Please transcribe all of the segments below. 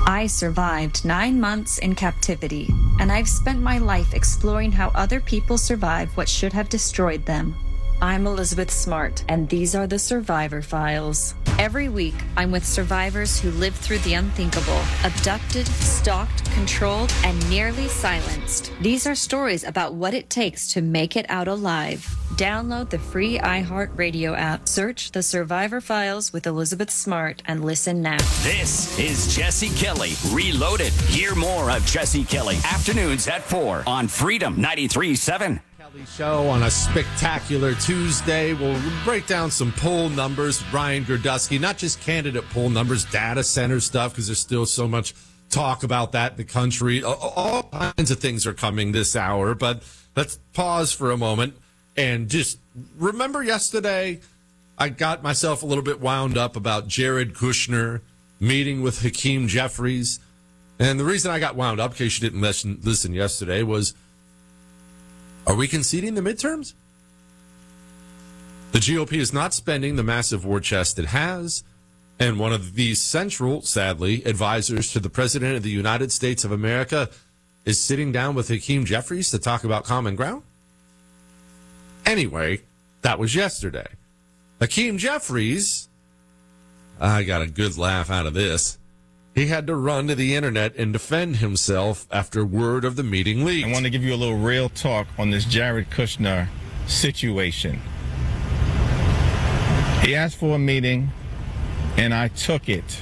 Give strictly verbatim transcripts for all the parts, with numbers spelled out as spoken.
I survived nine months in captivity, and I've spent my life exploring how other people survive what should have destroyed them. I'm Elizabeth Smart, and these are the Survivor Files. Every week, I'm with survivors who lived through the unthinkable, abducted, stalked, controlled, and nearly silenced. These are stories about what it takes to make it out alive. Download the free iHeartRadio app, search The Survivor Files with Elizabeth Smart, and listen now. This is Jesse Kelly Reloaded. Hear more of Jesse Kelly afternoons at four on Freedom ninety-three point seven. Kelly Show on a spectacular Tuesday. We'll break down some poll numbers with Brian Gerdusky, not just candidate poll numbers, data center stuff, because there's still so much talk about that in the country. All kinds of things are coming this hour, but let's pause for a moment and just remember yesterday I got myself a little bit wound up about Jared Kushner meeting with Hakeem Jeffries. And the reason I got wound up, in case you didn't listen, listen yesterday, was, are we conceding the midterms? The G O P is not spending the massive war chest it has, and one of the central, sadly, advisors to the President of the United States of America is sitting down with Hakeem Jeffries to talk about common ground? Anyway, that was yesterday. Hakeem Jeffries, I got a good laugh out of this. He had to run to the internet and defend himself after word of the meeting leaked. I want to give you a little real talk on this Jared Kushner situation. He asked for a meeting, and I took it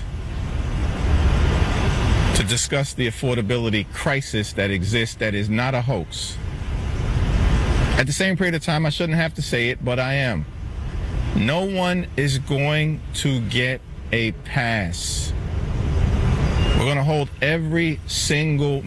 to discuss the affordability crisis that exists that is not a hoax. At the same period of time, I shouldn't have to say it, but I am. No one is going to get a pass. We're going to hold every single